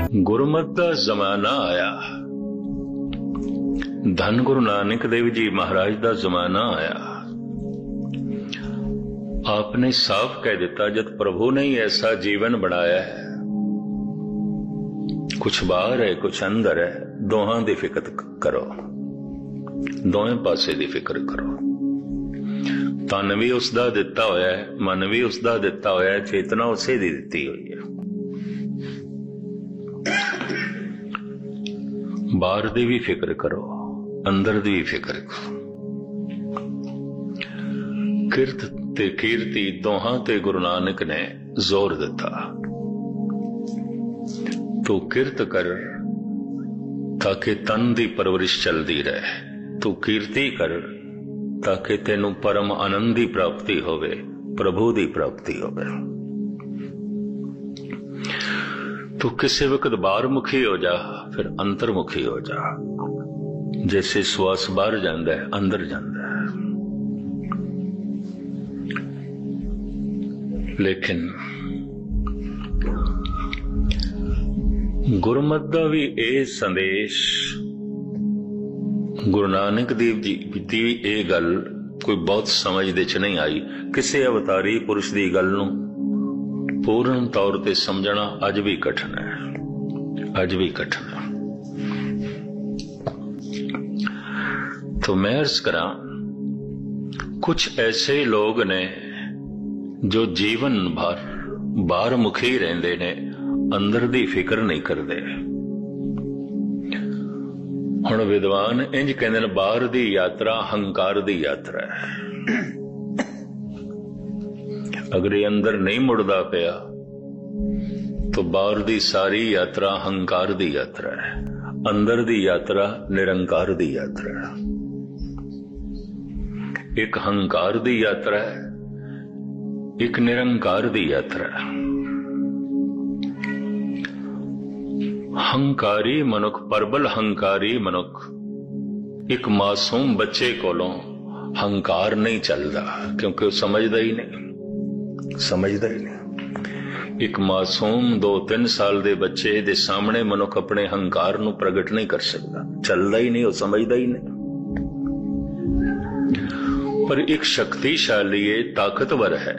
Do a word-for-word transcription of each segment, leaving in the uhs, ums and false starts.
गुरमत का जमाना आया, धन गुरु नानक देव जी महाराज का जमाना आया। आपने साफ कह दिता, जब प्रभु ने ही ऐसा जीवन बनाया है, कुछ बाहर है कुछ अंदर है, दोहां दी फिक्र करो, दोवें पासे दी फिक्र करो। तन भी उसका दिता होया है, मन भी उसका दिता होया है, चेतना उसे दी दिती हुई है। बाहर दी भी फिक्र करो, अंदर दी भी फिक्र करो। किरत ते कीर्ति दोहां ते गुरु नानक ने जोर दिता। तू किरत कर ताकि तन दी परवरिश चलती रहे, तू कीर्ति कर ताकि तेनू परम आनंद की प्राप्ति होवे, प्रभु की प्राप्ति होवे। तू किसी वक्त बाहर मुखी हो जा, फिर अंतर्मुखी हो जा। जैसे श्वास बाहर जाता है अंदर जाता है। लेकिन गुरमत का भी यह संदेश, गुरु नानक देव जी की यह गल कोई बहुत समझ दे च नहीं आई। किसी अवतारी पुरुष की गल नूं पूर्ण तौर पर समझना अज भी कठिन है, अज भी कठिन है। तो मैं अर्ज करा, कुछ ऐसे लोग ने जो जीवन भर बाहर मुखी रहंदे ने, अंदर दी फिक्र नहीं करते। हुण विद्वान इंज कहंदे ने, बाहर दी यात्रा हंकार दी यात्रा है। अगर ये अंदर नहीं मुड़दा पिया तो बाहर दी सारी यात्रा हंकार दी यात्रा है, अंदर दी यात्रा निरंकार दी यात्रा है। एक हंकार दी यात्रा है, एक निरंकार दी यात्रा है। हंकारी मनुख, परबल हंकारी मनुख, एक मासूम बच्चे कोलों हंकार नहीं चलता, क्योंकि वो समझदा ही नहीं, समझदा ही नहीं। एक मासूम दो तीन साल दे बच्चे दे सामने मनुख अपने हंकार नू प्रगट नहीं कर सकता, चलदा ही नहीं, वो समझदा ही नहीं। पर एक शक्तिशाली है, ताकतवर है,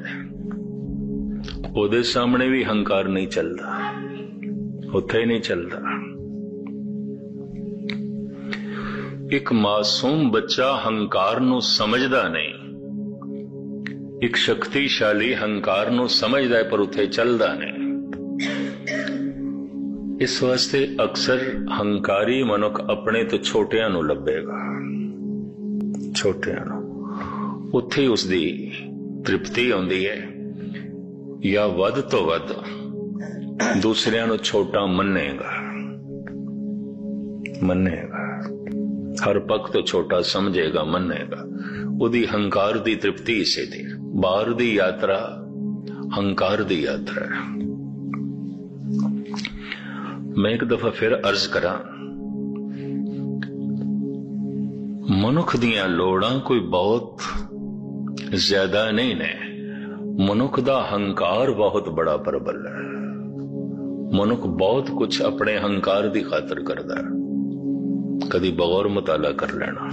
ओदे सामने भी हंकार नहीं चलता, उत्थे ही नहीं चलता। एक मासूम बच्चा हंकार नू समझदा नहीं, एक शक्तिशाली हंकार नू समझदा है पर उत्थे चलदा नहीं। इस वास्ते अक्सर हंकारी मनुख अपने तो छोटियां नू लभेगा, छोटियां नू, उत्थे उसदी तृप्ति आउंदी है, या वध तो वध दूसरियां नू छोटा मन्नेगा, मन्नेगा, हर पक्ष तो छोटा समझेगा, मन्नेगा। उदी हंकार दी तृप्ति इसे थी। बाहर दी यात्रा हंकार दी यात्रा है। मैं एक दफा फिर अर्ज करा, मनुख दियां लोड़ां कोई बहुत ज्यादा नहीं ने, मनुख दा हंकार बहुत बड़ा प्रबल है। मनुख बहुत कुछ अपने हंकार दी खातर करदा है, कदी बगौर मुताला कर लेना।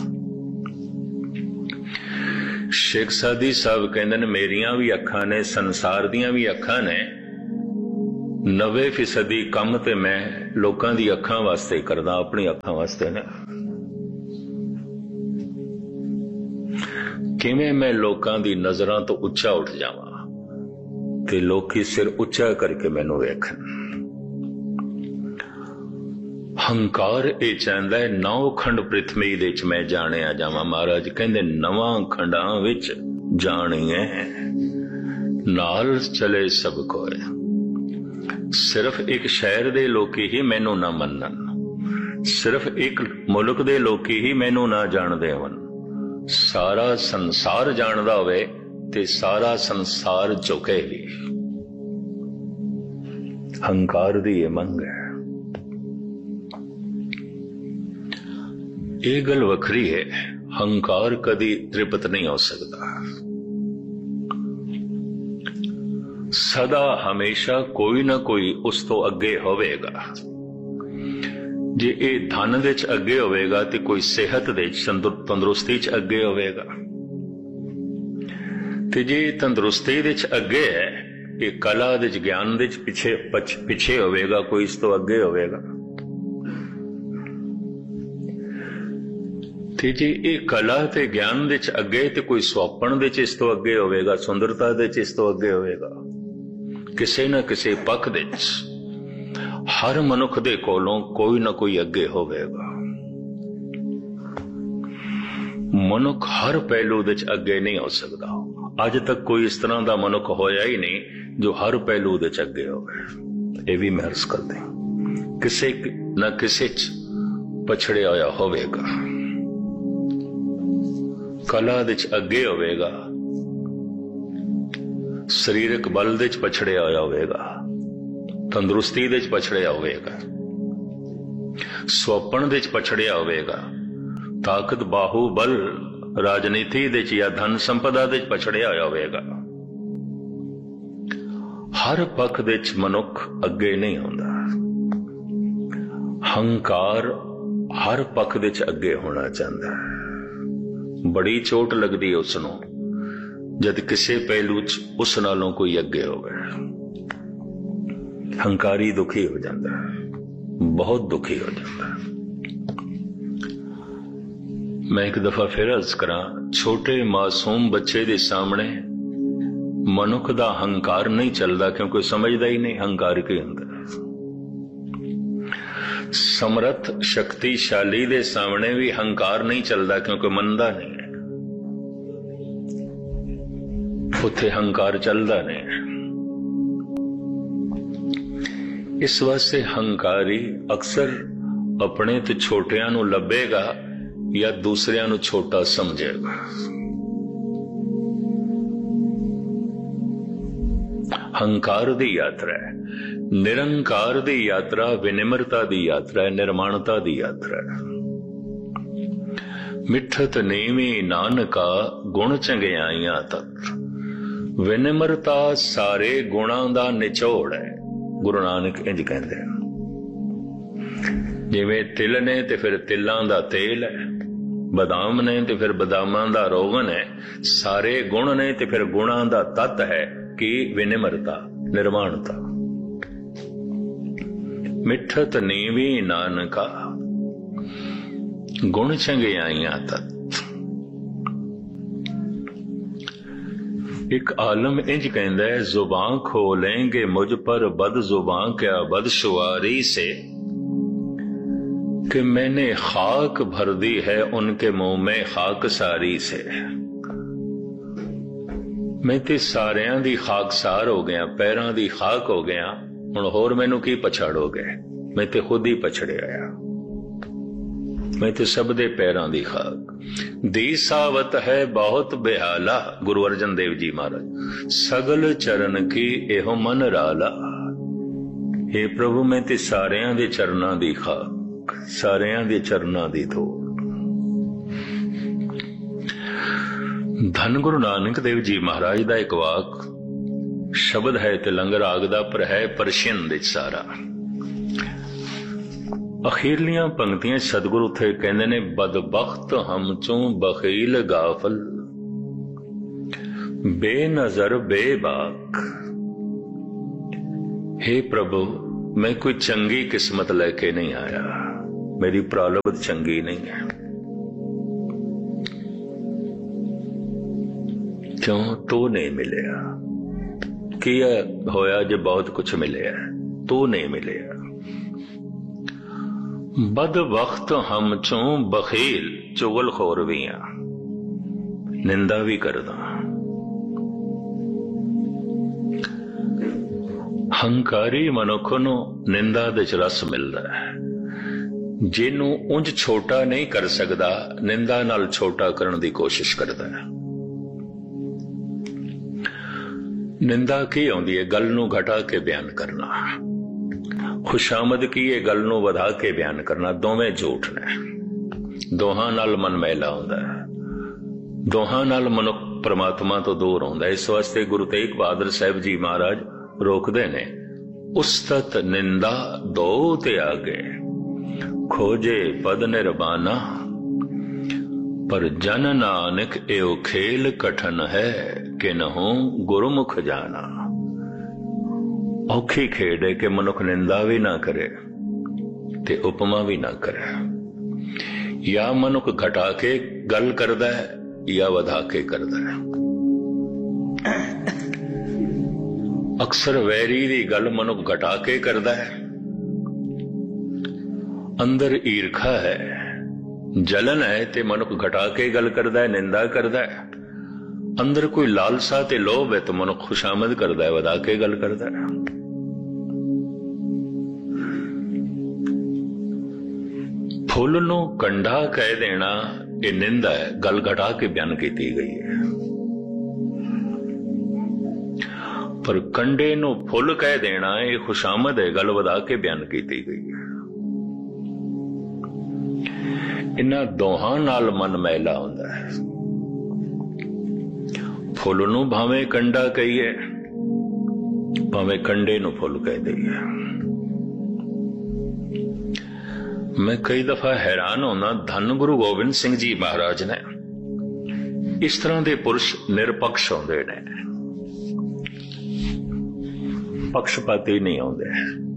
शेख सादी साहब कहंदे ने, मेरियां भी अखां ने, संसार दियां भी अखां ने, नब्बे फीसदी कम ते मैं लोकां दी अखां वास्ते करदा, अपनी अखां वास्ते ने। किवें मैं लोकां दी नजरां तो उच्चा उठ जावां ते लोकी सिर उच्चा करके मैनू वेखन। हंकार ये चाहता है, नौ खंड पृथ्वी दे च मैं जानिया जावां। महाराज कहंदे, नवां खंडां विच जाणीए नाल चले सब कोय। सिर्फ एक शहर दे लोकी ही मैनू ना मनन, सिर्फ एक मुल्क दे लोकी ही मैनू ना जाणदे होण। सारा संसार जाणदा होवे ते सारा संसार झुके भी। हंकार दी ये मंग है। ये गल वखरी है, हंकार कदी तृप्त नहीं हो सकता। सदा हमेशा कोई ना कोई उस तो अगे होवेगा। जे ये धन दे च अगे होवेगा तो कोई सेहत दे तंदुरुस्ती च अगे होवेगा, ते जे तंदुरुस्ती दे च अगे है, ये कला दे च ज्ञान दे च पिछे पछ, पिछे होवेगा, कोई इस तो अगे होवेगा। ते जे ये कला ते ज्ञान दे च अगे ते कोई सुआपण दे च इस तो अगे होवेगा, सुंदरता दे च इस तो अगे होवेगा। किसी न किसी पख दे च हर मनुख दे कोलों कोई ना कोई अगे होवेगा। मनुख हर पहलू दे च अगे नहीं हो सकता। अज तक कोई इस तरह का मनुख होया ही नहीं जो हर पहलू दे च अगे होवे। ये भी मैं अर्ज कर दें, किसी न किसी च पछड़े होया होवेगा, कला दे च अगे होवेगा, शरीरक बल दे च पछड़े होया होवेगा, तंदुरुस्ती दे च पछड़िया होवेगा, सुपन दे च पछड़िया होवेगा, ताकत बाहुबल राजनीति दे च या धन संपदा दे च पछड़िया होवेगा। हर पख दे च मनुख अगे नहीं होंदा। हंकार हर पख दे च अगे होना चाहता है। बड़ी चोट लगदी है उसनों जद किसी पहलू च उस नालों कोई अगे होवे। हंकारी दुखी हो जाता है, बहुत दुखी हो जाता है। मैं एक दफा फिर अर्ज करा, छोटे मासूम बच्चे दे सामने मनुख दा हंकार नहीं चलता, क्योंकि समझदा ही नहीं हंकार के अंदर। समर्थ शक्तिशाली दे सामने भी हंकार नहीं चलता, क्योंकि मनदा नहीं है, उत्थे हंकार चलता नहीं है। इस वास्ते हंकारी अक्सर अपने तो छोटियां नू लभेगा या दूसरियां नू छोटा समझेगा। हंकार दी यात्रा है, निरंकार दी यात्रा, विनिम्रता दी यात्रा है, निर्माणता दी यात्रा है। मिठत नीवी नानका गुण चंगियाइयां तक। विनिम्रता सारे गुणां दा निचोड़ है। गुरु नानक इंज कहते हैं, जिवें तिल ने ते फिर तिलां दा तेल है, बदाम ने ते फिर बदामां दा रोगन है, सारे गुण ने ते फिर गुणां दा तत्त है कि विनिम्रता, निर्माणता। मिठत नीवी नानका गुण चंगियाइयां तत्त। एक आलम इंज कहता है, जुबान खोलेंगे मुझ पर बद जुबान क्या बदशुआरी से, कि मैंने खाक भर दी है उनके मुंह में खाक सारी से। मैं ते सारियां दी खाकसार हो गया, पैरां दी खाक हो गया, हुण होर मैनू की पछाड़ोगे? मैं ते खुद ही पछड़े आया, मैं ते सब दे पैरां दी खाक। दी सावत है बहुत बेहाला, गुरु अर्जन देव जी महाराज। सगल चरण की एहो मन राला। हे प्रभु, मैं ते सारियां दे चरनां दी खाक, सारियां दे चरनां दी धूड़। धन गुरु नानक देव जी महाराज दा एक वाक शब्द है तिलंग राग दा, पर है परशियन दे सारा। अखीरलियां पंक्तियां सतगुरु थे कहंदे ने, बदबख्त हम चों बखील गाफल, बेनजर बेबाक। हे प्रभु, मैं कोई चंगी किस्मत लेके नहीं आया, मेरी प्रारब्ध चंगी नहीं है। क्यों? तो नहीं मिलिया। किया होया जो बहुत कुछ मिले, तो नहीं मिले। बद वक्त हम चों बखील, चुगलखोर भी हाँ, निंदा भी करदा। हंकारी मनुख नू निंदा दे च रस मिलदा है। जिन्नू उंज छोटा नहीं कर सकदा, निंदा नाल छोटा करने की कोशिश करदा है। निंदा की आउंदी है? गल नू घटा के बयान करना। खुशामद की है? गल नू वधा के बयान करना। दोवें झूठ ने, दोहां नाल मन मैला हुंदा है, दोहां नाल मनुख परमात्मा तो दूर हुंदा है। इस वास्ते गुरु तेग बहादुर साहिब जी महाराज रोकदे ने, उस्तत निंदा दो ते आगे। खोजे पद निर्बाना, पर जन नानक एओ खेल कठन है, कि नहु गुरुमुख जाना। औखी खेड है कि मनुख निंदा भी ना करे ते उपमा भी ना करे। या मनुख घटा के गल करदा है या वधा के करदा है। अक्सर वैरी दी गल मनुख घटा के करदा है। अंदर ईर्खा है, जलन है ते मनुख घटा के गल करदा है, निंदा करदा है। अंदर कोई लालसा ते लोभ है तो मनुख खुशामद करदा है, वधा के गल करदा है। फुल नूं कंडा कह देना ये निंदा है, गल घटा के बयान की गई है। पर कंडे नूं फुल कह देना ये खुशामद है, गल वधा के बयान की गई है। इन्हां दोहां नाल मन मैला हुंदा है। फुल नूं भावें कंडा कहीए, भावें कंडे नूं फुल कह दईए। मैं कई दफा हैरान होना, धन गुरु गोबिंद सिंह जी महाराज ने इस तरह के पुरुष निरपक्ष होंदे ने, पक्षपाती नहीं होंदे।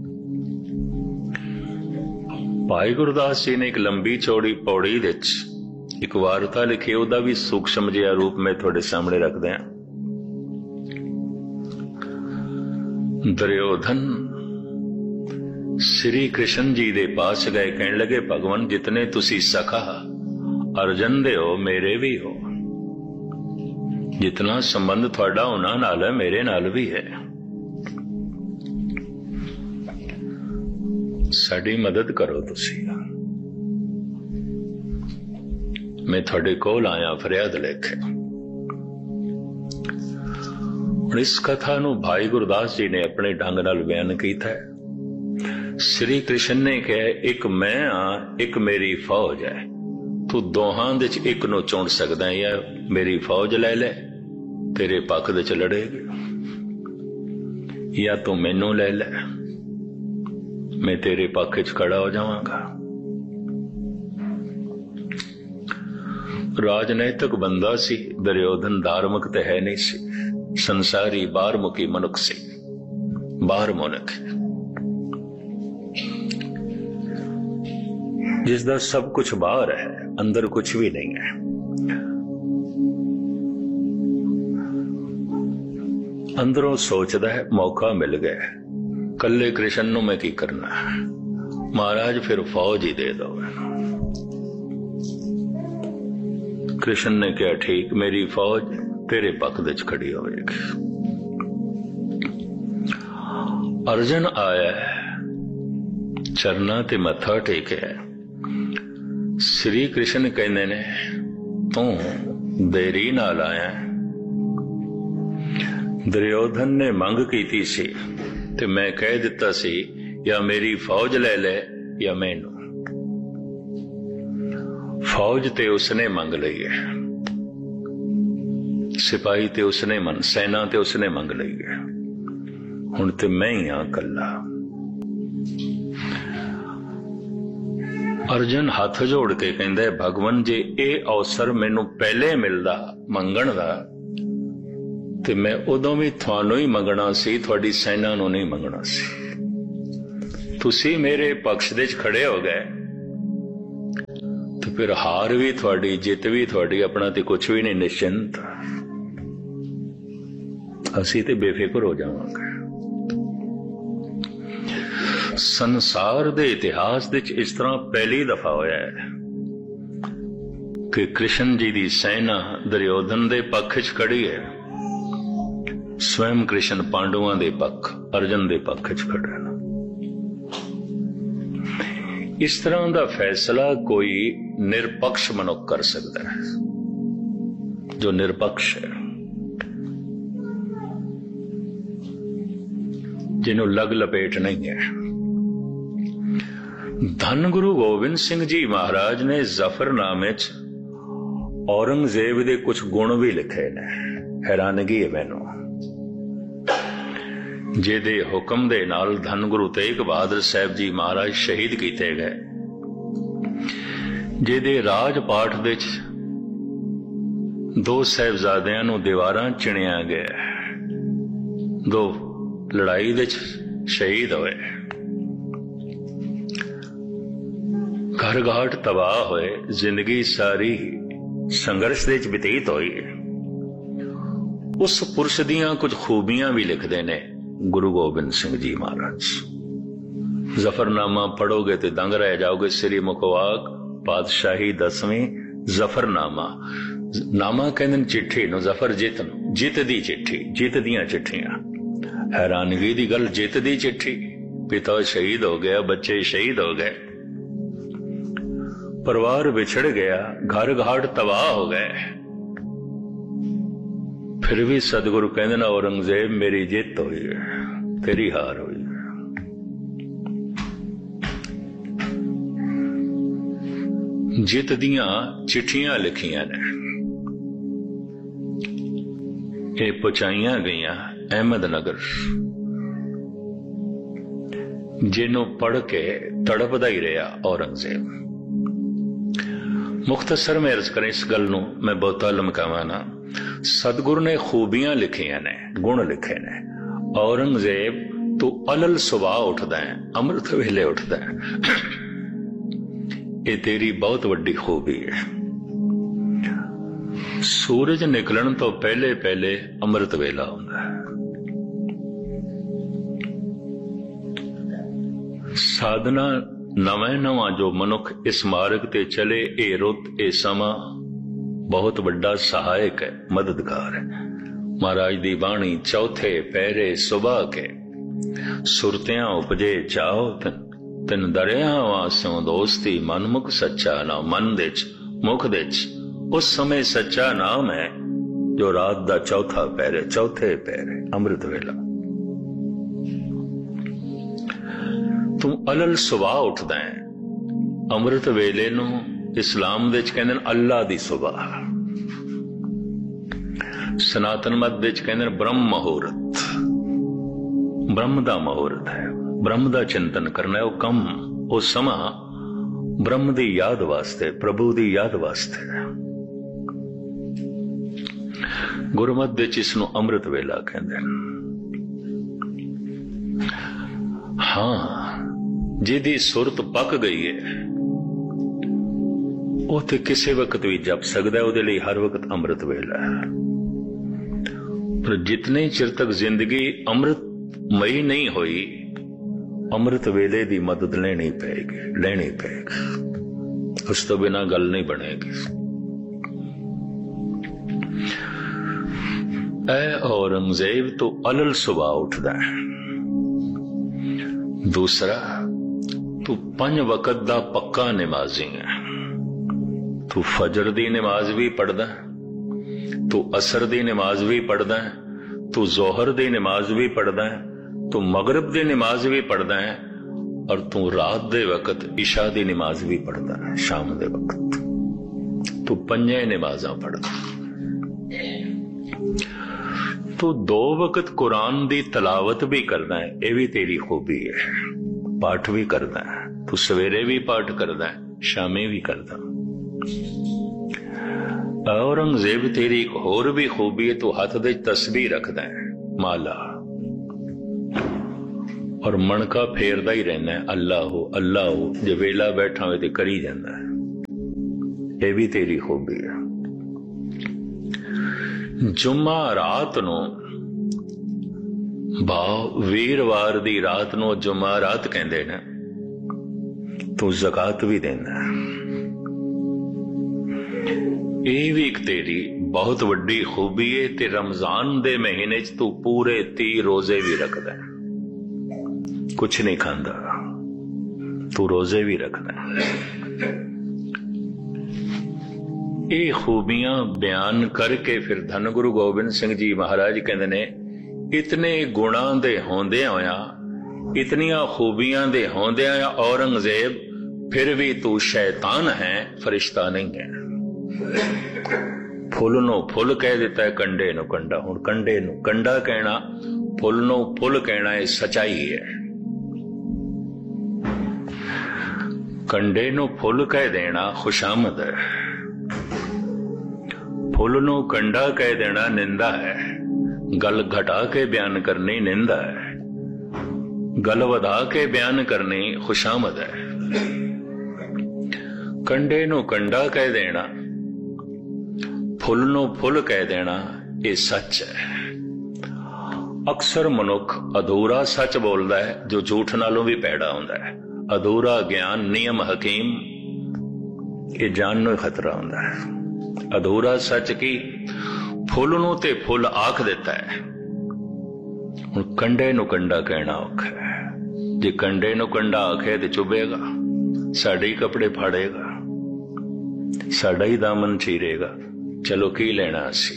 भाई गुरदास जी ने एक लंबी चौड़ी पौड़ी विच एक वार्ता लिखी, उहदा भी सूक्ष्म जिहा रूप में थोड़े सामने रखदे हैं। दुर्योधन श्री कृष्ण जी दे पास गए, कहने लगे भगवान जितने तुसी सखा अर्जन दे हो मेरे भी हो, जितना संबंध थोड़ा उन्हां नाल है मेरे नाल भी है। साडी मदद करो तुसी। मैं थोड़े कोल आया फरियाद लेके। इस कथा नूं भाई गुरदास जी ने अपने ढंग नाल बयान कीता है। श्री कृष्ण ने कहा एक मैं हाँ एक मेरी फौज है, तू दोहां दे च एक नूं चुन सकदा है, या मेरी फौज ले ले तेरे पक्ष दे च लड़ेगी, या तू मैनू ले ले मैं तेरे पक्ष च खड़ा हो जावांगा। राजनैतिक बंदा सी दुर्योधन, धार्मिक तो है नहीं सी, संसारी बाहरमुखी मनुख सी, बाहर मुनक जिसदा सब कुछ बाहर है, अंदर कुछ भी नहीं है। अंदरों सोचदा है मौका मिल गया, कल्ले कृष्ण नूं मैं की करना, महाराज फिर फौज ही दे दो। कृष्ण ने कहा ठीक, मेरी फौज तेरे पक्ष विच खड़ी होवेगी। अर्जन आया चरना ते मत्था टेकिया। श्री कृष्ण कहंदे ने तू देरी नाल आया। दुर्योधन ने मंग कीती सी ते मैं कह दिता सी या मेरी फौज ले ले या मैनू। फौज ते उसने मंग लई है, सिपाही ते उसने मन, सेना ते उसने मंग लई है। हुण ते मैं ही हां कल्ला। अर्जन हाथ जोड़ के कहंदा है भगवान जे ये अवसर मैनू पहले मिलदा मंगण दा ते मैं उदों भी थानू ही मंगना सी, थोड़ी सेना नू नहीं मंगना सी। तुसी मेरे पक्ष दे खड़े हो गए तो फिर हार भी थोड़ी जित भी थोड़ी, अपना ते कुछ भी नहीं, निश्चिंत असी ते बेफिक्र हो जावांगे। संसार दे इतिहास दे इस तरह पहली दफा होया है कि कृष्ण जी दी सेना दुर्योधन दे पक्ष च खड़ी है, स्वयं कृष्ण पांडुआं दे पक्ष, अर्जन दे पक्ष च खड़ा है। इस तरह का फैसला कोई निरपक्ष मनुख कर सकता है, जो निरपक्ष है, जिन्हों लग लपेट नहीं है। धन गुरु गोबिंद सिंह जी महाराज ने जफरनामे च औरंगजेब दे कुछ गुण भी लिखे ने। हैरानगी है मैनू, जेदे हुक्म दे नाल धन गुरु तेग बहादुर साहब जी महाराज शहीद किए गए, ਜਿਹਦੇ ਰਾਜ ਪਾਠ ਵਿੱਚ ਦੋ ਸਾਹਿਬਜ਼ਾਦਿਆਂ ਨੂੰ ਦੀਵਾਰਾਂ ਚਿਣਿਆ ਗਿਆ, ਦੋ ਲੜਾਈ ਵਿੱਚ ਸ਼ਹੀਦ ਹੋਏ, ਘਰ ਘਾਟ ਤਬਾਹ ਹੋਏ, ਜ਼ਿੰਦਗੀ ਸਾਰੀ ਸੰਘਰਸ਼ ਦੇ ਵਿੱਚ ਬਤੀਤ ਹੋਈ। ਉਸ ਪੁਰਸ਼ ਦੀਆਂ ਕੁਝ ਖੂਬੀਆਂ ਵੀ ਲਿਖਦੇ ਨੇ ਗੁਰੂ ਗੋਬਿੰਦ ਸਿੰਘ ਜੀ ਮਹਾਰਾਜ। ਜ਼ਫਰਨਾਮਾ ਪੜੋਗੇ ਤੇ ਦੰਗ ਰਹਿ ਜਾਓਗੇ। ਸ੍ਰੀ ਮੁਖਵਾਕ ਪਾਤਸ਼ਾਹੀ ਦਸਵੀਂ ਜ਼ਫਰਨਾਮਾ, ਨਾਮਾ ਕਹਿੰਦੇ ਨੇ ਚਿੱਠੀ ਨੂੰ, ਜ਼ਫਰ ਜਿੱਤ ਨੂੰ, ਜਿੱਤ ਦੀ ਚਿੱਠੀ, ਜਿੱਤ ਦੀਆਂ ਚਿੱਠੀਆਂ। ਹੈਰਾਨਗੀ ਦੀ ਗੱਲ, ਜਿੱਤ ਦੀ ਚਿੱਠੀ। ਪਿਤਾ ਸ਼ਹੀਦ ਹੋ ਗਿਆ, ਬੱਚੇ ਸ਼ਹੀਦ ਹੋ ਗਏ, ਪਰਿਵਾਰ ਵਿਛੜ ਗਿਆ, ਘਰ ਘਾਟ ਤਬਾਹ ਹੋ ਗਏ, ਫਿਰ ਵੀ ਸਤਿਗੁਰੂ ਕਹਿੰਦੇ ਨੇ ਔਰੰਗਜ਼ੇਬ ਮੇਰੀ ਜਿੱਤ ਹੋਈ ਹੈ, ਤੇਰੀ ਹਾਰ ਹੋਈ। ਜਿੱਤ ਦੀਆਂ ਚਿੱਠੀਆਂ ਲਿਖੀਆਂ ਨੇ, ਇਹ ਪਹੁੰਚਾਈਆਂ ਗਈਆਂ ਅਹਿਮਦਨਗਰ। ਜਿਹਨੂੰ ਪੜ੍ਹ ਕੇ ਤੜਪਦਾ ਹੀ ਰਿਹਾ ਔਰੰਗਜ਼ੇਬ। ਮੁਖਤਸਰ ਮੈਂ ਅਰਜ਼ ਕਰਾਂ ਇਸ ਗੱਲ ਨੂੰ, ਮੈਂ ਬਹੁਤਾ ਲਮਕਾਵਾਂ ਨਾ। ਸਤਿਗੁਰੂ ਨੇ ਖੂਬੀਆਂ ਲਿਖੀਆਂ ਨੇ, ਗੁਣ ਲਿਖੇ ਨੇ। ਔਰੰਗਜ਼ੇਬ ਤੂੰ ਅਲਲ ਸੁਬਾਹ ਉੱਠਦਾ ਹੈ, ਅੰਮ੍ਰਿਤ ਵੇਲੇ ਉੱਠਦਾ ਹੈ, ਇਹ ਤੇਰੀ ਬਹੁਤ ਵੱਡੀ ਖੂਬੀ ਹੈ। ਸੂਰਜ ਨਿਕਲਣ ਤੋਂ ਪਹਿਲੇ ਪਹਿਲੇ ਅੰਮ੍ਰਿਤ ਵੇਲਾ ਹੁੰਦਾ ਹੈ। ਸਾਧਨਾ ਨਵੇਂ ਨਵਾਂ ਜੋ ਮਨੁੱਖ ਇਸ ਮਾਰਗ ਤੇ ਚਲੇ, ਇਹ ਰੁੱਤ, ਇਹ ਸਮਾਂ ਬਹੁਤ ਵੱਡਾ ਸਹਾਇਕ ਹੈ, ਮਦਦਗਾਰ ਹੈ। ਮਹਾਰਾਜ ਦੀ ਬਾਣੀ ਚੌਥੇ ਪਹਿਰੇ ਸੁਬਾਹ ਕੇ, ਸੁਰਤਿਆਂ ਉਪਜੇ ਚਾਓ ਤਿੰਨ ਦਰਿਆਵਾਂ ਸਿਉ ਦੋਸਤੀ, ਮਨਮੁਖ ਸੱਚਾ ਨਾਮ। ਮਨ ਦੇ ਚ ਮੁਖ ਦੇ ਚ ਉਸ ਸਮੇਂ ਸੱਚਾ ਨਾਮ ਹੈ ਜੋ ਰਾਤ ਦਾ ਚੌਥਾ ਪਹਿਰੇ, ਚੌਥੇ ਪਹਿਰੇ ਅੰਮ੍ਰਿਤ ਵੇਲਾ। ਤੂੰ ਅਲਲ ਸੁਬਾਹ ਉੱਠਦਾ ਹੈ। ਅੰਮ੍ਰਿਤ ਵੇਲੇ ਨੂੰ ਇਸਲਾਮ ਵਿੱਚ ਕਹਿੰਦੇ ਨੇ ਅੱਲਾ ਦੀ ਸੁਬਾਹ, ਸਨਾਤਨ ਮਤ ਵਿੱਚ ਕਹਿੰਦੇ ਨੇ ਬ੍ਰਹਮ ਮੁਹੂਰਤ। ਬ੍ਰਹਮ ਦਾ ਮੁਹੂਰਤ ਹੈ, ਬ੍ਰਹਮ ਦਾ ਚਿੰਤਨ ਕਰਨਾ। ਉਹ ਕੰਮ, ਉਹ ਸਮਾਂ ਬ੍ਰਹਮ ਦੀ ਯਾਦ ਵਾਸਤੇ, ਪ੍ਰਭੂ ਦੀ ਯਾਦ ਵਾਸਤੇ। ਗੁਰਮਤਿ ਵਿੱਚ ਇਸ ਨੂੰ ਅੰਮ੍ਰਿਤ ਵੇਲਾ ਕਹਿੰਦੇ ਨੇ। ਹਾਂ, ਜਿਹਦੀ ਸੁਰਤ ਪੱਕ ਗਈ ਹੈ ਉਹ ਤੇ ਕਿਸੇ ਵਕਤ ਵੀ ਜਪ ਸਕਦਾ, ਉਹਦੇ ਲਈ ਹਰ ਵਕਤ ਅੰਮ੍ਰਿਤ ਵੇਲਾ ਹੈ। ਪਰ ਜਿਤਨੇ ਚਿਰ ਤੱਕ ਜ਼ਿੰਦਗੀ ਅੰਮ੍ਰਿਤਮਈ ਨਹੀਂ ਹੋਈ, ਅੰਮ੍ਰਿਤ ਵੇਲੇ ਦੀ ਮਦਦ ਲੈਣੀ ਪਏਗੀ, ਲੈਣੀ ਪਏਗੀ। ਉਸ ਤੋਂ ਬਿਨਾਂ ਗੱਲ ਨਹੀਂ ਬਣੇਗੀ। ਐ ਔਰੰਗਜ਼ੇਬ ਤੋਂ ਅਲਲ ਸੁਬਾਹ ਉੱਠਦਾ ਹੈ। ਦੂਸਰਾ, ਤੂੰ ਪੰਜ ਵਕਤ ਦਾ ਪੱਕਾ ਨਮਾਜ਼ੀ ਹੈ। ਤੂੰ ਫਜਰ ਦੀ ਨਮਾਜ਼ ਵੀ ਪੜ੍ਹਦਾ, ਤੂੰ ਅਸਰ ਦੀ ਨਮਾਜ਼ ਵੀ ਪੜ੍ਹਦਾ, ਤੂੰ ਜ਼ੋਹਰ ਦੀ ਨਮਾਜ਼ ਵੀ ਪੜ੍ਹਦਾ, ਤੂੰ ਮਗਰਿਬ ਦੀ ਨਮਾਜ਼ ਵੀ ਪੜ੍ਹਦਾ ਹੈ, ਔਰ ਤੂੰ ਰਾਤ ਦੇ ਵਕਤ ਇਸ਼ਾ ਦੀ ਨਮਾਜ਼ ਵੀ ਪੜ੍ਹਦਾ ਹੈ, ਸ਼ਾਮ ਦੇ ਵਕਤ। ਤੂੰ ਪੰਜੇ ਨਮਾਜ਼ਾਂ ਪੜ੍ਹਦਾ। ਤੂੰ ਦੋ ਵਕਤ ਕੁਰਾਨ ਦੀ ਤਲਾਵਤ ਵੀ ਕਰਦਾ ਹੈ, ਇਹ ਵੀ ਤੇਰੀ ਖੂਬੀ ਹੈ। ਪਾਠ ਵੀ ਕਰਦਾ ਹੈ, ਤੂੰ ਸਵੇਰੇ ਵੀ ਪਾਠ ਕਰਦਾ ਹੈ, ਸ਼ਾਮੇ ਵੀ ਕਰਦਾ। ਔਰੰਗਜ਼ੇਬ ਤੇਰੀ ਇੱਕ ਹੋਰ ਵੀ ਖੂਬੀ ਹੈ, ਤੂੰ ਹੱਥ ਦੇ ਤਸਬੀਹ ਰੱਖਦਾ ਹੈ, ਮਾਲਾ, ਔਰ ਮਣਕਾ ਫੇਰਦਾ ਹੀ ਰਹਿੰਦਾ ਹੈ, ਅੱਲਾਹੂ ਅੱਲਾਹੂ। ਜੇ ਵੇਲਾ ਬੈਠਾ ਹੋਵੇ ਤੇ ਕਰੀ ਜਾਂਦਾ ਹੈ, ਇਹ ਵੀ ਤੇਰੀ ਖੂਬੀ ਹੈ। ਜੁਮਾ ਰਾਤ ਨੂੰ, ਭਾਵ ਵੀਰਵਾਰ ਦੀ ਰਾਤ ਨੂੰ ਜੁਮਾ ਰਾਤ ਕਹਿੰਦੇ ਨੇ, ਤੂੰ ਜ਼ਕਾਤ ਵੀ ਦੇਂਦਾ। ਇਹ ਵੀ ਇੱਕ ਤੇਰੀ ਬਹੁਤ ਵੱਡੀ ਖੂਬੀ ਹੈ। ਤੇ ਰਮਜ਼ਾਨ ਦੇ ਮਹੀਨੇ ਚ ਤੂੰ ਪੂਰੇ ਤੀਹ ਰੋਜ਼ੇ ਵੀ ਰੱਖਦਾ, ਕੁਛ ਨਹੀਂ ਖਾਂਦਾ, ਤੂੰ ਰੋਜ਼ੇ ਵੀ ਰੱਖਦਾ। ਇਹ ਖੂਬੀਆਂ ਬਿਆਨ ਕਰਕੇ ਫਿਰ ਧੰਨ ਗੁਰੂ ਗੋਬਿੰਦ ਸਿੰਘ ਜੀ ਮਹਾਰਾਜ ਕਹਿੰਦੇ ਨੇ, ਇਤਨੇ ਗੁਣਾਂ ਦੇ ਹੁੰਦਿਆਂ ਹੋਇਆ, ਇਤਨੀਆਂ ਖੂਬੀਆਂ ਦੇ ਹੁੰਦਿਆਂ ਹੋਇਆ ਔਰੰਗਜ਼ੇਬ, ਫਿਰ ਵੀ ਤੂੰ ਸ਼ੈਤਾਨ ਹੈ, ਫਰਿਸ਼ਤਾ ਨਹੀਂ ਹੈ। ਫੁੱਲ ਨੂੰ ਫੁੱਲ ਕਹਿ ਦਿੱਤਾ ਹੈ, ਕੰਡੇ ਨੂੰ ਕੰਡਾ। ਹੁਣ ਕੰਡੇ ਨੂੰ ਕੰਡਾ ਕਹਿਣਾ, ਫੁੱਲ ਨੂੰ ਫੁੱਲ ਕਹਿਣਾ, ਇਹ ਸਚਾਈ ਹੈ। कंडे नूं फुल कह देना खुशामद है, फुल नूं कंडा कह देना निंदा है, गल घटा के बयान करनी निंदा है, गल वधा के बयान करनी खुशामद है। कंडे नूं कंडा कह देना, फुल नूं फुल कह देना, ये सच है। अक्सर मनुख अधूरा सच बोलता है जो झूठ नालों भी पैड़ा होंदा है। अधूरा ज्ञान नियम हकीम ये जान नूं खतरा होंदा है। अधूरा सच की फुल नूं ते फुल आख देता है। हुण कंडे नूं कंडा कहना औखा है। जे कंडे नूं कंडा आखे ते चुभेगा, साडे ही कपड़े फाड़ेगा, साडा ही दामन चीरेगा। चलो की लेना असी।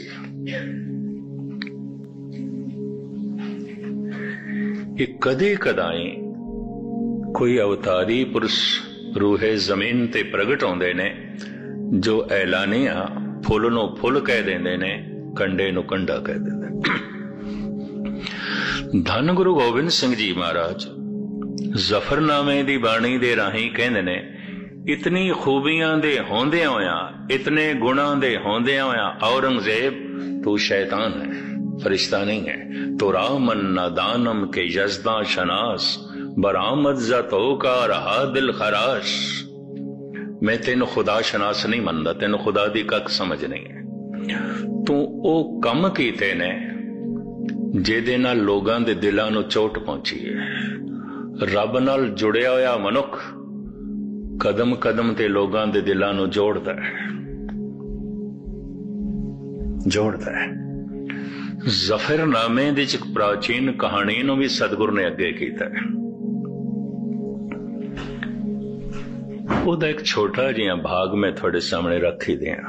ये कदे कदाई कोई अवतारी पुरुष रूहे जमीन ते प्रगट होंदे ने जो ऐलानिया फुल नूं फुल कह देंदे ने, कंडे नूं कंडा कह देंदे। धन गुरु गोबिंद सिंह जी महाराज जफरनामे दी बाणी दे राही कहंदे ने, इतनी खूबियां दे होंदियां होया, इतने गुणां दे होंदियां होया औरंगजेब तू शैतान है, फरिश्ता नहीं है। तो रामन नादानम के यजदा शनास, बरामद जतो का रहा दिल खराश। मैं तेन खुदा शनास नहीं मनदा, तेन खुदा दी कख समझ नहीं है। तू ओ कम कीते ने जेदे नाल लोगां दे दिलां नूं चोट पहुंची है। रब नाल जुड़िया होया मनुख कदम कदम ते लोगां दे दिलां नूं जोड़दा है, जोड़दा है। जफरनामे दी एक प्राचीन कहानी नूं भी सतगुरु ने अगे कीता है। ਉਹਦਾ एक छोटा जिहा भाग मैं थोड़े सामने रख ही दिया।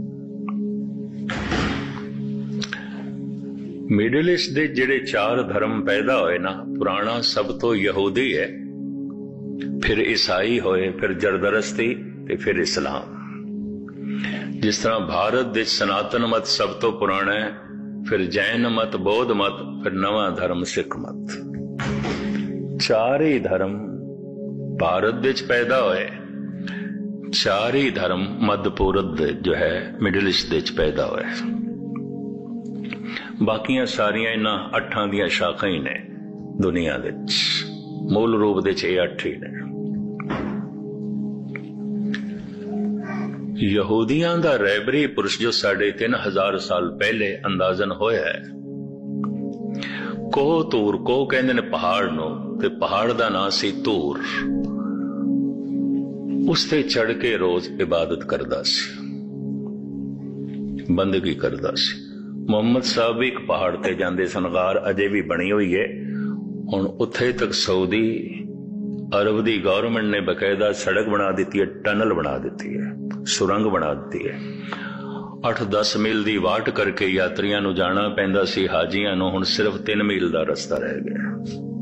मिडल ईस्ट दे जिहड़े चार धर्म पैदा होए ना, पुराना सब तो यहूदी है, फिर ईसाई होए, फिर जरदरस्ती ते फिर इस्लाम। जिस तरह भारत दे सनातन मत सब तो पुराना है, फिर जैन मत, बौद्ध मत, फिर नवा धर्म सिख मत। चार ही धर्म भारत विच पैदा होए, चार ही धर्म मध्य पूरब जो है मिडल ईस्ट दे पैदा होए। बाकियां सारियां इन्हां अठां दियां शाखां ही ने दुनिया दे, मूल रूप दे ये अठ ही ने। यहूदियां दा रैबरी पुरुष जो साढ़े तीन हजार साल पहले अंदाजन होया है, कोह तूर, कोह कहंदे ने पहाड़ नूं, ते पहाड़ दा नां सी तूर। उसते चढ़ के रोज इबादत करदा सी, बंदगी करदा सी। मुहम्मद साहब भी एक पहाड़ ते जांदे सन, गार अजे भी बनी हुई है। हुण उत्थे तक सऊदी अरब दी गवर्नमेंट ने बकायदा सड़क बना दी है, टनल बना दी है, सुरंग बना दी है। अठ दस मील दी वाट करके यात्रियां नूं जाना पैंदा सी, हाजियां नूं हुण सिर्फ तीन मील दा रस्ता रह गया।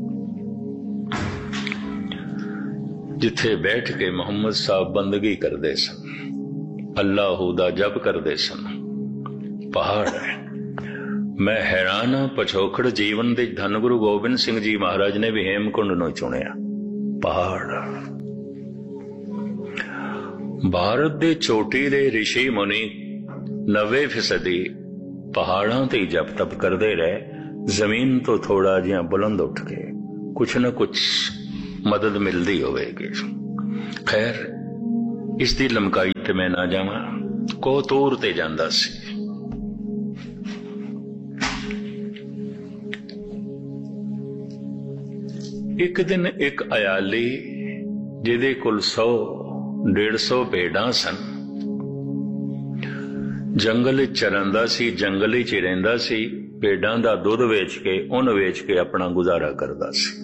जिथे बैठ के मुहम्मद साहब बंदगी करते सन, अल्लाह दा जप करते सन, पहाड़ है। मैं हैरान हाँ, पछोखड़ जीवन दे धन गुरु गोबिंद सिंह जी महाराज ने भी हेमकुंड नूं चुनिया, पहाड़। भारत दे चोटी दे ऋषि मुनि नब्बे फीसदी पहाड़ां ते जप तप करते रहे, जमीन तो थोड़ा जिहा बुलंद उठ के कुछ न कुछ मदद मिलती होगी। खैर इसकी लमकाई ते मैं ना जावां। कोह तूर ते जांदा सी। एक दिन एक अयाली जिहदे कोल सौ डेढ़ सौ भेड़ां सन, जंगल चरंदा सी, जंगल च रहिंदा सी। भेड़ां दा दुध वेच के, उन वेच के अपना गुजारा करदा सी।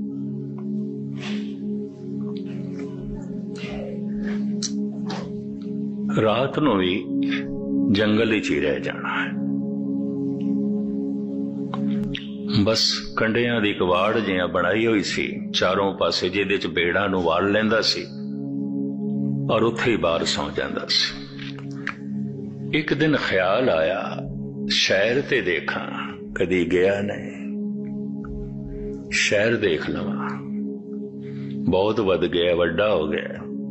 रात नूं भी जंगल च ही रह जाना है। बस कंडियां दी कवाड़ जिहा बनाई हुई सी चारों पासे, जिहदे च भेड़ां नूं वाल लैंदा सी और उत्थे ही बाहर सौ जांदा सी। एक दिन ख्याल आया, शहर ते देखा, कदी गया नहीं, शहर देख लवां। बहुत वध गया, वड्डा हो गया,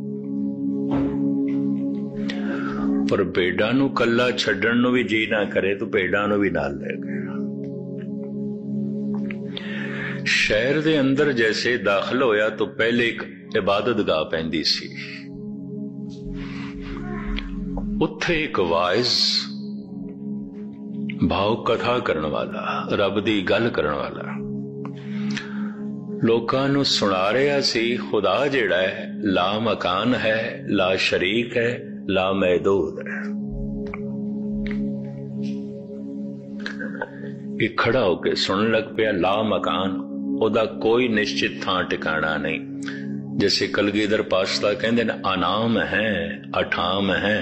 पर भेडां नूं कल्ला छड्डण नूं भी जी ना करे तो भेडां नूं भी नाल ले गया। शहर दे अंदर जैसे दाखिल होया तो पहले एक इबादत गाह पैंदी सी। उत्थे एक वाइज भाव कथा करन वाला, रब दी गल करन वाला लोकां नूं सुणा रहा सी। खुदा जिहड़ा है ला मकान है, ला शरीक है, ला महदूद है। एक खड़ा होके सुनन लग पिया, ला मकान, ओदा कोई निश्चित थां ठिकाना नहीं। जैसे कलगीधर पातशाह कहंदे ने अनाम है, अठाम है।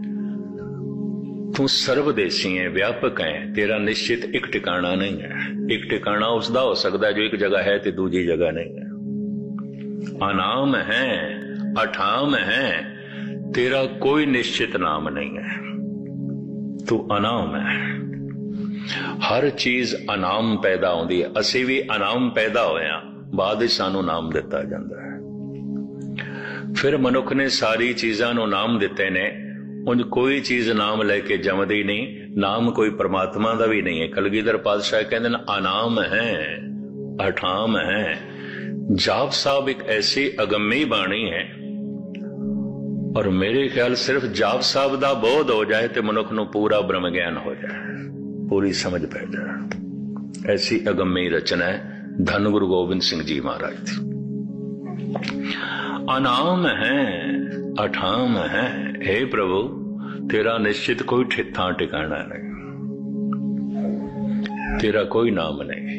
तू सर्वदेशी है, व्यापक है, तेरा निश्चित एक ठिकाना नहीं है। एक ठिकाना उसदा हो सकता है जो एक जगह है तो दूजी जगह नहीं है। अनाम है, अठाम है, तेरा कोई निश्चित नाम नहीं है। तू अनाम है। हर चीज अनाम पैदा होती है। असी भी अनाम पैदा होया, बाद सानू नाम दिता जाता है। फिर मनुख ने सारी चीजां नू नाम दिते ने। उन कोई चीज नाम लेके जमदी नहीं। नाम कोई परमात्मा का भी नहीं है। कलगीधर पातशाह कहते हैं अनाम है, अठाम है। जाप साहब एक ऐसी अगम्मी बाणी है, और मेरे ख्याल सिर्फ जाप साहब का बोध हो जाए तो मनुख नू पूरा ब्रह्म ज्ञान हो जाए, पूरी समझ पै जाए। ऐसी अगम्मी रचना है धन गुरु गोबिंद सिंह जी महाराज थी। अनाम है, अठाम है, हे प्रभु तेरा निश्चित कोई ठिठा ठिकाना नहीं, तेरा कोई नाम नहीं।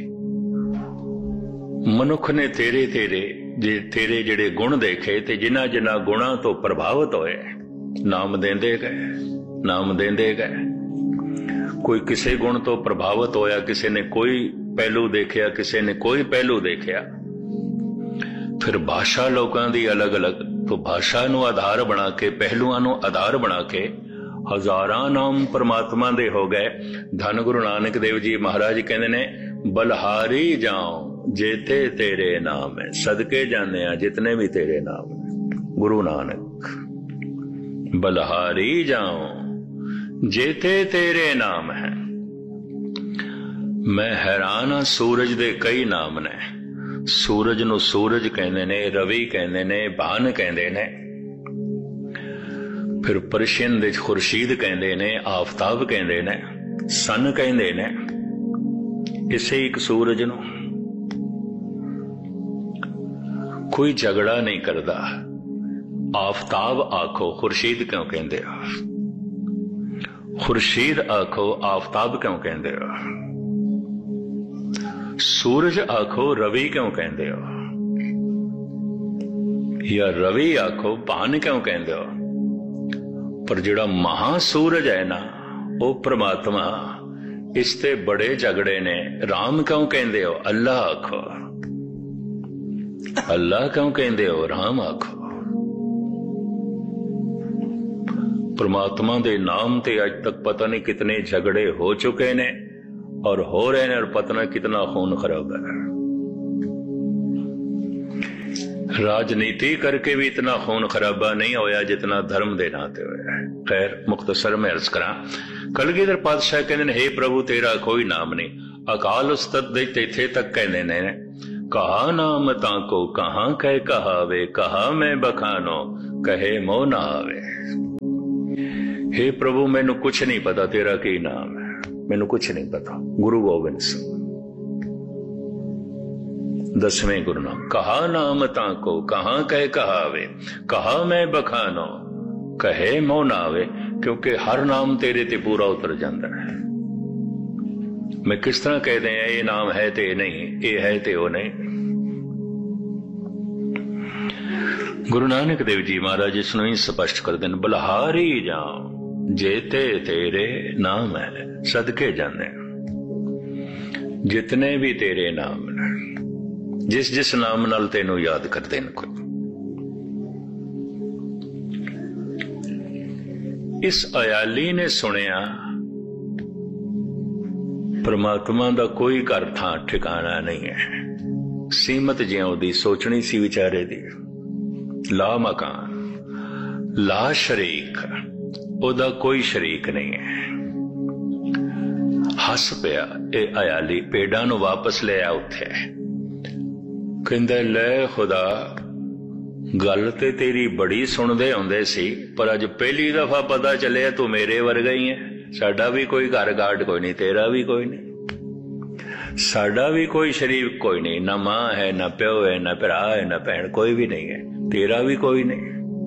मनुख ने तेरे तेरे जे तेरे जेड़े गुण देखे ते जिन्हां जिन्हां गुणां तो प्रभावित होए नाम देंदे गए, नाम देंदे गए। कोई किसी गुण तो प्रभावित होया, किसी ने कोई पहलू देखिया, किसी ने कोई पहलू देखिया। फिर भाषा लोगों की अलग अलग, तो भाषा नू आधार बना के, पहलुआं नू आधार बना के हजारां नाम परमात्मा दे हो गए। धन गुरु नानक देव जी महाराज कहते ने बलहारी जाओ जेते तेरे नाम है। सदके जाने आ जितने भी तेरे नाम है। गुरु नानक बलहारी जाओ जेते तेरे नाम है। मैं हैरान हाँ, सूरज दे कई नाम ने। सूरज नू सूरज कहंदे ने, रवि कहंदे ने, भान कहंदे ने। फिर पर्शियन दे खुर्शीद कहंदे ने, आफताब कहंदे ने, सन कहंदे ने। इसे एक सूरज नू कोई झगड़ा नहीं करता। आफताब आखो खुर्शीद क्यों कहंदे हो, खुर्शीद आखो आफताब क्यों कहंदे हो, सूरज आखो रवि क्यों कहंदे हो, या रवि आखो भान क्यों कहंदे हो। पर जिहड़ा महासूरज है ना, वो परमात्मा, इसते बड़े झगड़े ने। राम क्यों कहंदे हो, अल्लाह आखो। अल्लाह क्यों कहंदे हो, राम आखो। परमात्मा दे नाम ते आज तक पता नहीं कितने झगड़े हो चुके ने और हो रहे हैं, और पता नहीं कितना खून खराब है। राजनीति करके भी इतना खून खराबा नहीं होया जितना धर्म दे नाते होया। खैर मुख्तसर में अर्ज करा, कलगीधर पातशाह कहते हे प्रभु तेरा कोई नाम नहीं। अकाल उस्तत दे तेथे तक कहने ने कहा नाम ताको कहां कह कहावे, कहा मैं बखानो कहे मो ना आवे। हे प्रभु मैनू कुछ नहीं पता तेरा की नाम है, मैनू कुछ नहीं पता। गुरु गोबिंद सिंह दसवें गुरु नाम। कहा नाम ताको कहां कह कहावे, कहा मैं बखानो कहे मो ना आवे। क्योंकि हर नाम तेरे ते पूरा उतर जाता है। मैं किस तरह कह दें ये नाम है ते नहीं, ये है ते वो नहीं। गुरु नानक देव जी महाराज इसनों ही स्पष्ट कर देन, बलहारी जाओ जेते तेरे नाम है। सदके जाने जितने भी तेरे नाम ने, जिस जिस नाम नाल तेनू याद कर देन कोई। इस अयाली ने सुनिया परमात्मा दा कोई घर थां ठिकाना नहीं है। सीमत जियां दी सोचनी सी विचारे दी। ला मकान ला शरीक ਉਹਦਾ ਕੋਈ ਸ਼ਰੀਕ नहीं है। हस पिया ये अयाली, भेडां नूं वापस ले आ उत्थे। कहंदा ले खुदा, गल ते तेरी बड़ी सुनदे हुंदे सी, पर अज पहली दफा पता चलिया तू मेरे वर्गा ही है। साडा भी कोई घर गार्ड कोई नहीं, तेरा भी कोई नहीं, साडा भी कोई शरीक कोई नहीं, ना मां है, ना प्यो है, ना भरा है, ना भैन, कोई भी नहीं है, तेरा भी कोई नहीं।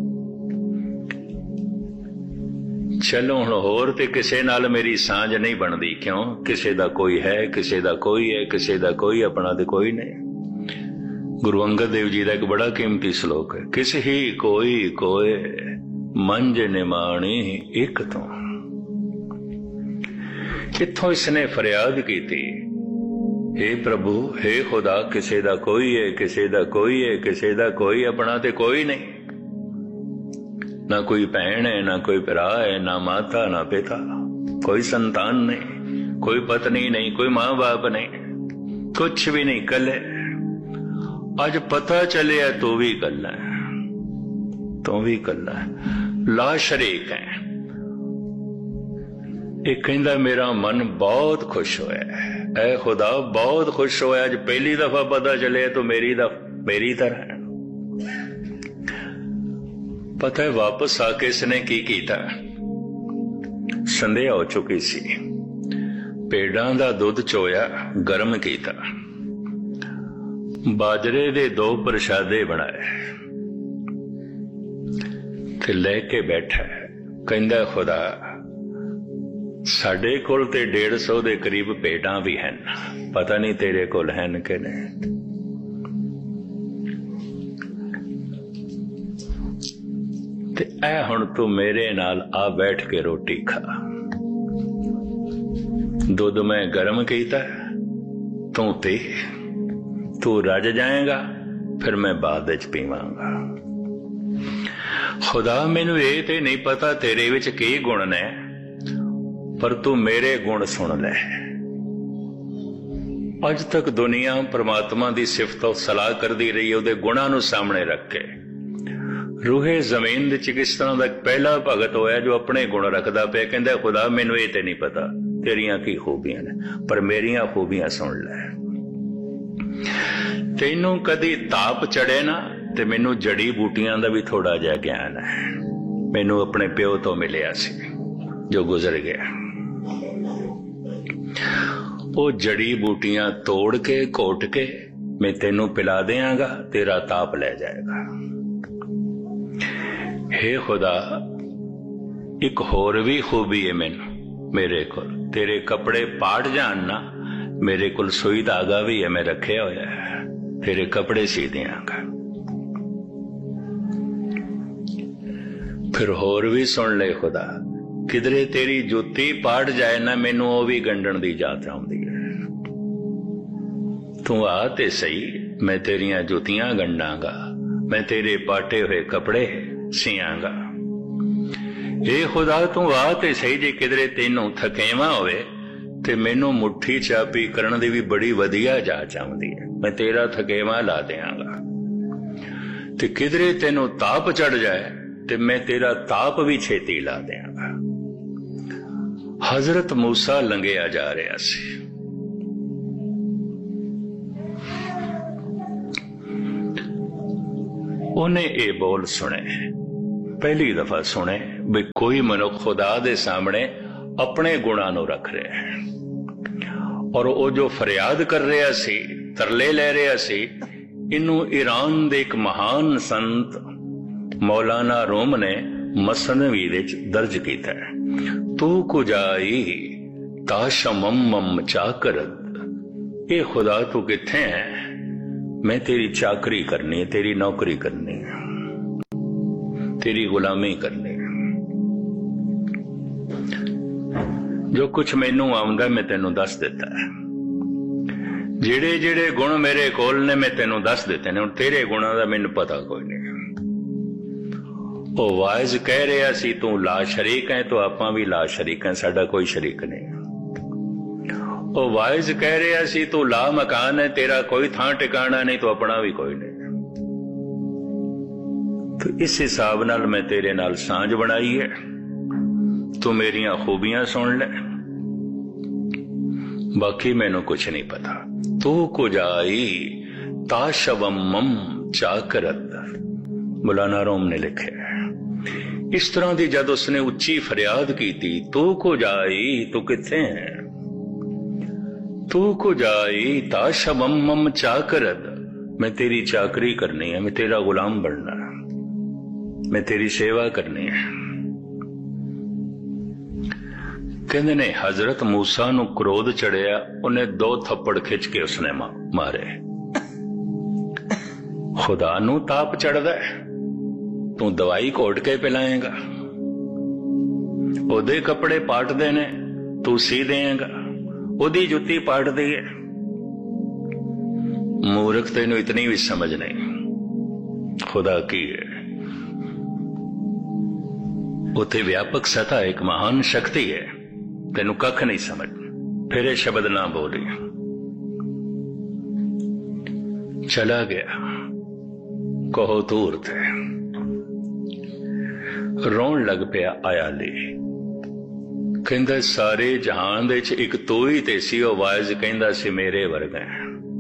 चलो हुण होर ते किसे नाल मेरी सांझ नहीं बनदी, क्यों? किसे दा कोई है, किसे दा कोई है, किसे दा कोई अपना ते कोई नहीं। गुरु अंगद देव जी का एक बड़ा कीमती श्लोक है, किस ही कोई कोय मंज निमाणी एक तो। इत्थों इसने फरियाद की थी, हे प्रभु, हे खुदा, किसे दा कोई है, किसे दा कोई है, किसे दा कोई अपना ते कोई नहीं। ना कोई भैन है, ना कोई भरा है, ना माता ना पिता, कोई संतान नहीं, कोई पत्नी नहीं, कोई मां बाप नहीं, कुछ भी नहीं, कले। अज पता चले तू भी कला है, तू भी कला है, ला शरीक है। एक कहंदा मेरा मन बहुत खुश होया, ऐ खुदा बहुत खुश होया, अज पहली दफा पता चले तो मेरी दफ मेरी तरह है। पता है वापस आके इसने की कीता, संध्या हो चुकी सी, भेडां दा दुध चोया गर्म कीता, बाजरे दे दो प्रशादे बनाए ते लेके बैठा। कहंदा खुदा, साडे कोल ते डेढ़ सौ दे करीब भेडां भी हैं, पता नहीं तेरे कोल हैं कि नहीं। ते ऐ हुण तू मेरे नाल आ बैठ के रोटी खा, दुध मैं गर्म कीता, तू ते तू रज जाएगा, फिर मैं बाद विच पीवांगा। खुदा, मैनू ये ते नहीं पता तेरे विच की गुण ने, पर तू मेरे गुण सुन ले। अज तक दुनिया परमात्मा दी सिफत सलाह करदी रही है, उहदे गुणां नूं सामने रख के। रूहे जमीन दे च किस तरह दा पहला भगत होया जो अपने गुण रखदा पे, कहंदा खुदा मैनू ये ते नहीं पता तेरियां की खूबियां ने, पर मेरियां खूबियां सुन ले। तैनू कदी ताप चढ़े ना, ते मैनू जड़ी बूटियां दा भी थोड़ा जिहा ज्ञान है, मैनू अपने प्यो तो मिलिया सी जो गुजर गया। वो जड़ी बूटियां तोड़ के घोट के मैं तेनू पिला देंगा, तेरा ताप ले जाएगा। हे खुदा, एक होर भी खूबी है मैनू, मेरे को तेरे कपड़े पाट जान ना, मेरे को सुई धागा भी है, मैं रखे होया है, तेरे कपड़े सी दियांगा। फिर होर भी सुन ले खुदा, किधरे तेरी जुत्ती पाट जाए ना, मैनू वो भी गंढण दी जात आउंदी है। तू आ ते सही, मैं तेरियां जुतियां गंढांगा, मैं तेरे पाटे हुए कपड़े सियांगा। ए खुदा, तू आ ते सही, जे किधरे तेनू थकेवा होवे ते मैनू मुट्ठी चापी करन दी भी बड़ी वधिया जाच आउंदी है, मैं तेरा थकेवा ला देंगा। ते किधरे तेनू ताप चढ़ जाए ते मैं तेरा ताप भी छेती ला देंगा। हजरत मूसा लंघिया जा रहा सी, उन्हें ये बोल सुने, पहली दफा सुने भी कोई मनुख खुदा दे सामने अपने गुणा नू रख रहा है, और वो जो फरियाद कर रहा सी, तरले ले रहा सी, इनू ईरान दे एक महान संत मौलाना रूम ने मसनवी दे दर्ज किया है। तू कुजाई ताशमम चाकरत, ए खुदा तू किथे है, मैं तेरी चाकरी करनी है, तेरी नौकरी करनी है, तेरी गुलामी करनी है। जो कुछ मैनू आउंदा मैं तेनू दस दिता है, जेड़े जेड़े गुण मेरे कोल ने मैं तेनू दस दिते ने, तेरे गुणों का मैनू पता कोई नहीं। वो वाइज कह रहा सी तू ला शरीक है, तो आपां भी ला शरीक है, साडा कोई शरीक नहीं। वो वाइज कह रहा सी तू ला मकान है, तेरा कोई थां टिकाना नहीं, तो अपना भी कोई नहीं। तो इस हिसाब नाल मैं तेरे नाल सांझ बनाई है, तू मेरियां खूबियां सुन ले, बाकी मैनू कुछ नहीं पता। तू कुछ आई ताशवम चाकरत, मौलाना रूम ने लिखे। इस तरह की जब उसने उच्ची फरियाद की थी, तू कुछ आई, तू किथे है, तू कुछ आई ताशवम चाकरत, मैं तेरी चाकरी करनी है, मैं तेरा गुलाम बनना है, मैं तेरी सेवा करनी है। कहते ने हजरत मूसा नू क्रोध चढ़िया, उन्हें दो थप्पड़ खिंच के उसने मारे। खुदा नू ताप चढ़दा है, तू दवाई घोट के पिलाएगा, ओदे कपड़े पाटदे ने, तू सी देगा, ओदी जुत्ती पाट दी है। मूर्ख तेनू इतनी भी समझ नहीं खुदा की है। उथे व्यापक सत्ता एक महान शक्ति है, तेनू कख नहीं समझ। फिर ये शब्द ना बोली, चला गया कहो तूर थे, रोन लग पिया आया ले। कहंदा सारे जहान दे च एक तू ही ते सी, ओ वाइज कहंदा सी मेरे वर्गा है।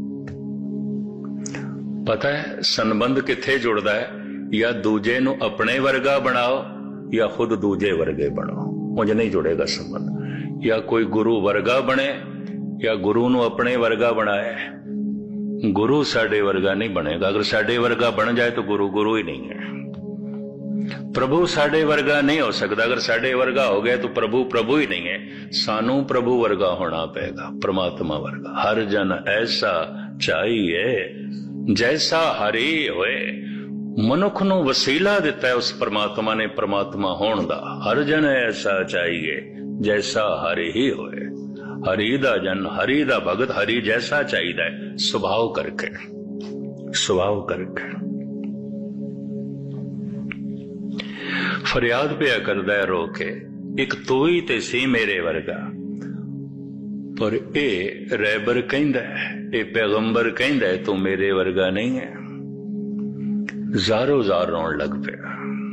पता है संबंध किथे जुड़दा है, या दूजे नू अपने वर्गा बनाओ या खुद दूजे वर्गे बनो, मुझे नहीं जुड़ेगा संबंध। या कोई गुरु वर्गा बने या गुरु नू अपने वर्गा बनाए, गुरु साडे वर्गा नहीं बनेगा। अगर साडे वर्गा बन जाए तो गुरु गुरु ही नहीं है। प्रभु साडे वर्गा नहीं हो सकता, अगर साडे वर्गा हो गया तो प्रभु प्रभु ही नहीं है। सानू प्रभु वर्गा होना पड़ेगा, परमात्मा वर्गा। हर जन ऐसा चाहिए जैसा हरि होए। मनुख नू वसीला दिता है उस परमात्मा ने परमात्मा होने दा। हर जन ऐसा चाहिए जैसा हरि ही होए। हरि दा जन, हरि दा भगत, हरि जैसा चाहिए स्वभाव करके, स्वभाव करके। फरियाद पिया करदा है रो के, एक तू ही ते सी मेरे वर्गा। पर ए रैबर कहंदा है, ए पैगंबर कहंदा है तू मेरे वर्गा नहीं है। ਜ਼ਾਰੋ ਜ਼ਾਰ ਰੋਣ ਲੱਗ ਪਿਆ।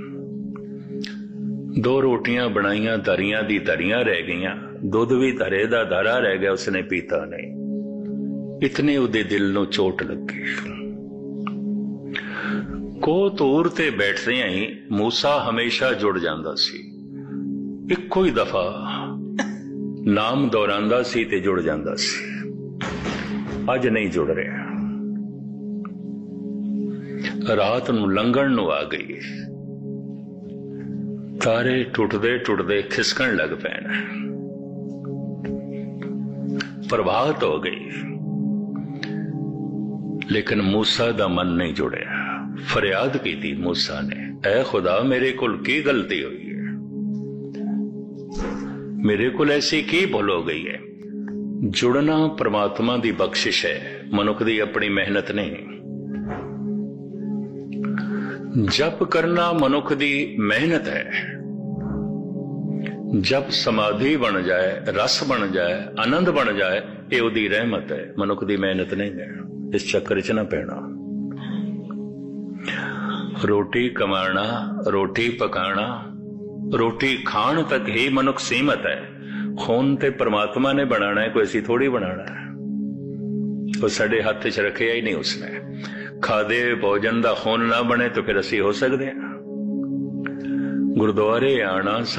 ਦੋ ਰੋਟੀਆਂ ਬਣਾਈਆਂ, ਧਰੀਆਂ ਦੀ ਧਰੀਆਂ ਰਹਿ ਗਈਆਂ, ਦੁੱਧ ਵੀ ਧਰੇ ਦਾ ਧਰਾ ਰਹਿ ਗਿਆ, ਉਸਨੇ ਪੀਤਾ ਨਹੀਂ। ਇਤਨੇ ਉਹਦੇ ਦਿਲ ਨੂੰ ਚੋਟ ਲੱਗੀ। ਕੋਹ ਤੂਰ ਤੇ ਬੈਠਦਿਆਂ ਹੀ ਮੂਸਾ ਹਮੇਸ਼ਾ ਜੁੜ ਜਾਂਦਾ ਸੀ। ਇੱਕੋ ਹੀ ਦਫਾ ਨਾਮ ਦੁਹਰਾਉਂਦਾ ਸੀ ਤੇ ਜੁੜ ਜਾਂਦਾ ਸੀ। ਅੱਜ ਨਹੀਂ ਜੁੜ ਰਿਹਾ। रात नू लंघण नू आ गई, तारे टुटदे टुटदे खिसकण लग पैन, प्रभात हो गई। लेकिन मूसा दा मन नहीं जुड़िया। फरियाद की थी मूसा ने, ऐ खुदा मेरे कोल की गलती हुई है, मेरे कोल ऐसी की भूल हो गई है। जुड़ना परमात्मा दी बख्शिश है, मनुख दी अपनी मेहनत नहीं। जप करना मनुख दी मेहनत है। जब समाधि बन जाए, रस बन जाए, आनंद बन जाए, ये उदी रहमत है, मनुख दी मेहनत नहीं है। इस चक्कर च ना पैना। रोटी कमाना, रोटी पकाना, रोटी खान तक ही मनुख सीमित है। खून ते परमात्मा ने बनाना है, कोई ऐसी थोड़ी बनाना है। वो साडे हाथ च रखिया ही नहीं उसने। खादे भोजन दा खून ना बने तो फिर असी हो सकते हैं। गुरुद्वारे आना